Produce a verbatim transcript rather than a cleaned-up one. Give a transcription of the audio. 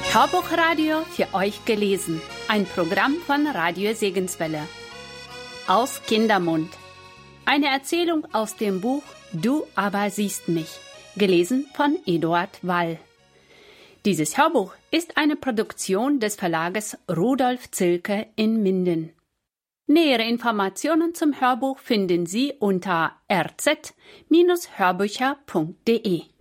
Hörbuchradio für euch gelesen. Ein Programm von Radio Segenswelle. Aus Kindermund. Eine Erzählung aus dem Buch Du aber siehst mich. Gelesen von Eduard Wall. Dieses Hörbuch ist eine Produktion des Verlages Rudolf Zilke in Minden. Nähere Informationen zum Hörbuch finden Sie unter r z Bindestrich hörbücher punkt d e.